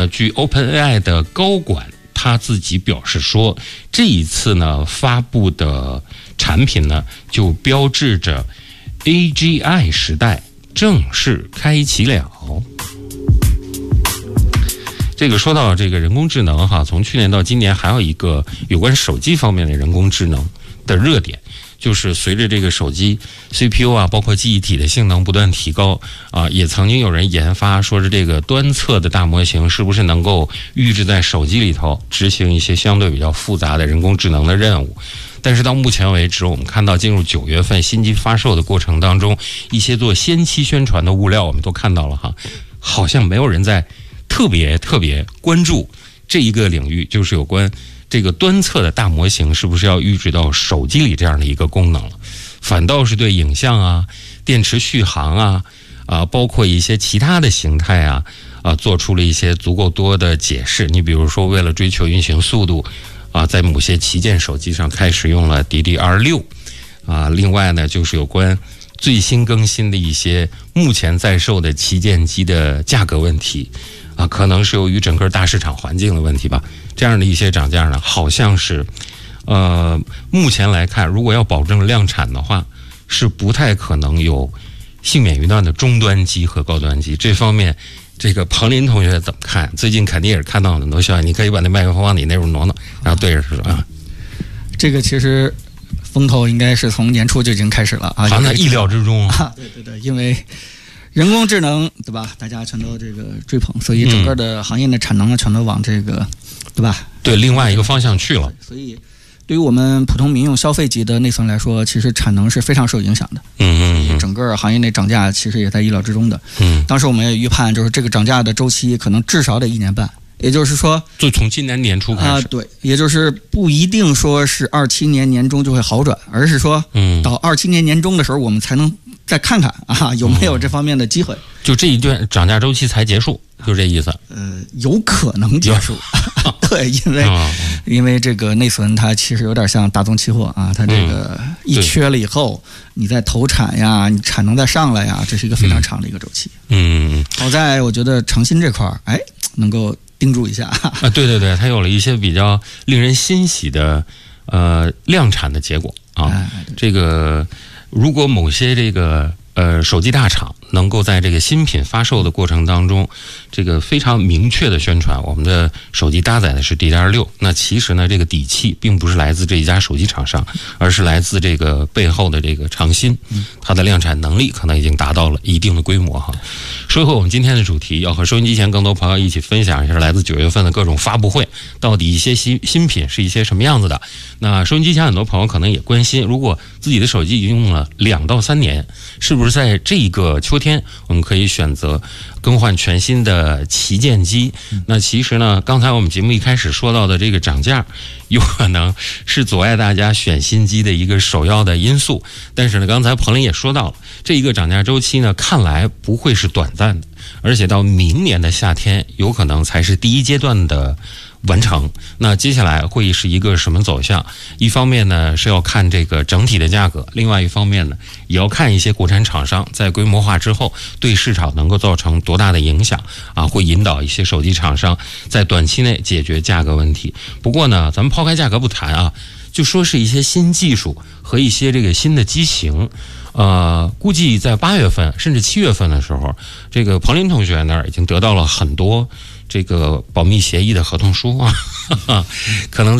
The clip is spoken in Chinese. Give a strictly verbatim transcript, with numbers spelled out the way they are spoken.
据 OpenAI 的高管他自己表示说，这一次呢发布的产品呢，就标志着 A G I 时代正式开启了。这个说到这个人工智能哈，从去年到今年，还有一个有关手机方面的人工智能的热点，就是随着这个手机 C P U 啊，包括记忆体的性能不断提高啊，也曾经有人研发说是这个端侧的大模型是不是能够预置在手机里头执行一些相对比较复杂的人工智能的任务。但是到目前为止，我们看到进入九月份新机发售的过程当中，一些做先期宣传的物料我们都看到了哈，好像没有人在特别特别关注这一个领域，就是有关这个端侧的大模型是不是要预置到手机里这样的一个功能了，反倒是对影像啊、电池续航啊、啊包括一些其他的形态啊啊做出了一些足够多的解释。你比如说，为了追求运行速度啊，在某些旗舰手机上开始用了 D D R 六 啊，另外呢就是有关最新更新的一些目前在售的旗舰机的价格问题啊，可能是由于整个大市场环境的问题吧，这样的一些涨价呢，好像是呃目前来看，如果要保证量产的话，是不太可能有幸免于难的终端机和高端机。这方面这个彭林同学怎么看？最近肯定也是看到很多消息，你可以把那麦克风往你那边挪挪，然后对着说啊。 这个其实风头应该是从年初就已经开始了啊， 好像在意料之中啊。对对对，因为人工智能对吧，大家全都这个追捧，所以整个的行业的产能全都往这个对吧？ 对，另外一个方向去了。 所以对于我们普通民用消费级的内存来说，其实产能是非常受影响的。 嗯嗯， 整个行业内涨价其实也在意料之中的。 嗯， 当时我们也预判，就是这个涨价的周期可能至少得一年半，也就是说， 就从今年年初开始啊、呃， 对，也就是不一定说是二七年年中就会好转，而是说，嗯，到二七年年中的时候，我们才能再看看啊有没有这方面的机会。嗯、 就这一段涨价周期才结束。就这意思， 呃，有可能结束，对，因为、哦、因为这个内存它其实有点像大宗期货啊，它这个一缺了以后，嗯、你再投产呀，你产能再上来呀，这是一个非常长的一个周期。 嗯， 好在我觉得长鑫这块儿，哎，能够盯住一下啊，对对对，它有了一些比较令人欣喜的呃量产的结果啊。哎、这个如果某些这个。呃，手机大厂能够在这个新品发售的过程当中，这个非常明确的宣传，我们的手机搭载的是 D D R 六。那其实呢，这个底气并不是来自这一家手机厂商，而是来自这个背后的这个长鑫，它的量产能力可能已经达到了一定的规模哈。说回我们今天的主题，要和收音机前更多朋友一起分享一下来自九月份的各种发布会，到底一些新新品是一些什么样子的。那收音机前很多朋友可能也关心，如果自己的手机已经用了两到三年，是不是在这个秋天我们可以选择更换全新的旗舰机？那其实呢，刚才我们节目一开始说到的这个涨价，有可能是阻碍大家选新机的一个首要的因素。但是呢，刚才彭林也说到了，这一个涨价周期呢，看来不会是短暂的，而且到明年的夏天，有可能才是第一阶段的完成。那接下来会是一个什么走向？一方面呢是要看这个整体的价格，另外一方面呢也要看一些国产厂商在规模化之后对市场能够造成多大的影响啊，会引导一些手机厂商在短期内解决价格问题。不过呢，咱们抛开价格不谈啊，就说是一些新技术和一些这个新的机型。呃，估计在八月份甚至七月份的时候，这个彭林同学那儿已经得到了很多这个保密协议的合同书啊，可能